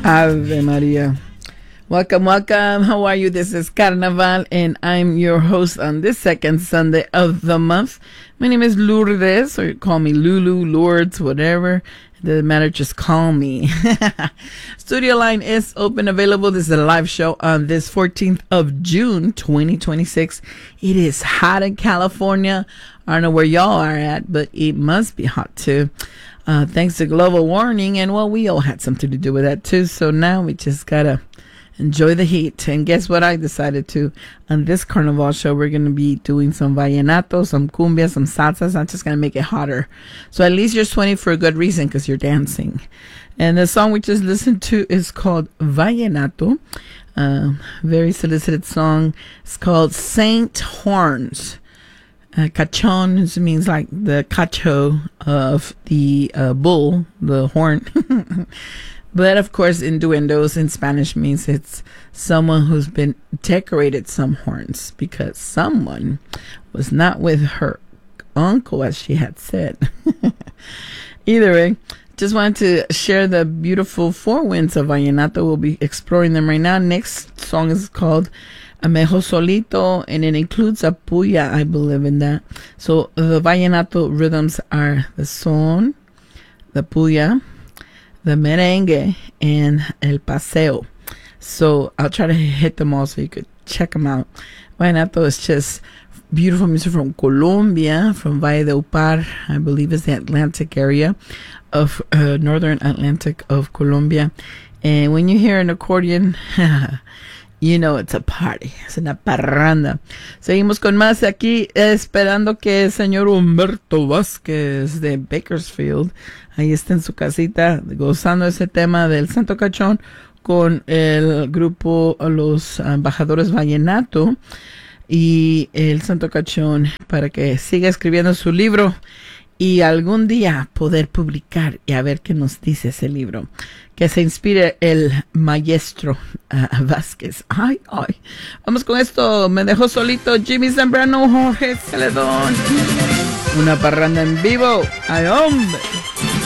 Ave Maria. Welcome, welcome. How are you? This is Carnaval, and I'm your host on this second Sunday of the month. My name is Lourdes, or you call me Lulu, Lourdes, whatever. It doesn't matter, just call me. Studio line is open, available. This is a live show on this 14th of June, 2026. It is hot in California. I don't know where y'all are at, but it must be hot too. Thanks to global warming, and well, we all had something to do with that too. So now we just gotta enjoy the heat. And guess what I decided to? On this Carnival show, we're gonna be doing some vallenato, some cumbia, some salsas. I'm just gonna make it hotter. So at least you're sweating for a good reason, because you're dancing. And the song we just listened to is called Vallenato. Very solicited song. It's called Saint Horns. Cachon means like the cacho of the bull, the horn. But of course, innuendos in Spanish means it's someone who's been decorated some horns because someone was not with her uncle, as she had said. Either way, just wanted to share the beautiful four winds of vallenato. We'll be exploring them right now. Next song is called Amejo Solito, and it includes a puya, I believe in that. So the vallenato rhythms are the son, the puya, the merengue, and el paseo. So I'll try to hit them all so you could check them out. Vallenato is just beautiful music from Colombia, from Valle de Upar, I believe is the Atlantic area of northern Atlantic of Colombia. And when you hear an accordion, you know it's a party, es una parranda. Seguimos con más aquí, esperando que el señor Humberto Vázquez de Bakersfield ahí está en su casita gozando ese tema del Santo Cachón con el grupo Los Embajadores Vallenato y el Santo Cachón, para que siga escribiendo su libro y algún día poder publicar y a ver qué nos dice ese libro. Que se inspire el maestro Vázquez. Ay, ay. Vamos con esto. Me dejó solito Jimmy Zambrano, Jorge Celedón. Una parranda en vivo. ¡Ay, hombre!